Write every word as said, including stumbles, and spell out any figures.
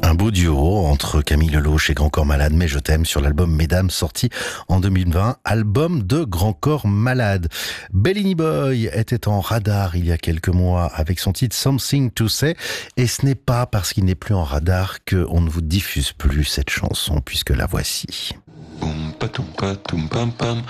Un beau duo entre Camille Lelouch et Grand Corps Malade, Mais je t'aime, sur l'album Mesdames, sorti en deux mille vingt, album de Grand Corps Malade. Bellini Boy était en radar il y a quelques mois avec son titre Something to Say, et ce n'est pas parce qu'il n'est plus en radar qu'on ne vous diffuse plus cette chanson, puisque la voici. Boum, patoum, patoum, pam, pam.